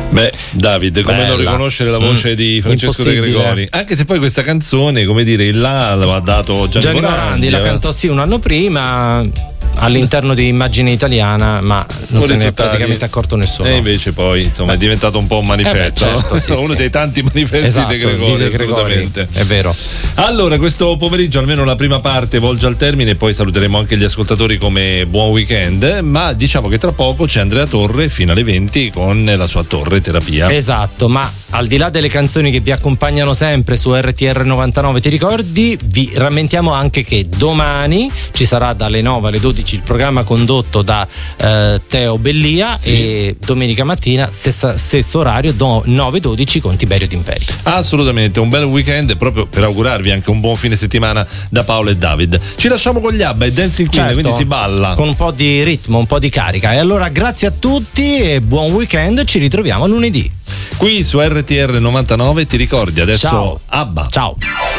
Beh, David, come non riconoscere la voce di Francesco De Gregori? Anche se poi questa canzone, come dire, il là lo ha dato Gianni Morandi. La cantò sì un anno prima all'interno di Immagine Italiana, ma non se ne è praticamente accorto nessuno. E invece poi insomma è diventato un po' un manifesto, certo, sì, uno dei tanti manifesti di Gregori, assolutamente. È vero. Allora, questo pomeriggio almeno la prima parte volge al termine, poi saluteremo anche gli ascoltatori come buon weekend, ma diciamo che tra poco c'è Andrea Torre fino alle 20 con la sua Torre Terapia. Esatto, ma al di là delle canzoni che vi accompagnano sempre su RTR 99, ti ricordi? Vi rammentiamo anche che domani ci sarà dalle 9 alle 12 il programma condotto da Teo Bellia, e domenica mattina stesso orario 9-12 con Tiberio Timperi. Assolutamente, un bel weekend, proprio per augurarvi anche un buon fine settimana da Paolo e David. Ci lasciamo con gli ABBA e Dancing Queen, quindi si balla con un po' di ritmo, un po' di carica. E allora grazie a tutti e buon weekend, ci ritroviamo lunedì qui su RTR 99. Ti ricordi adesso Ciao. ABBA. Ciao.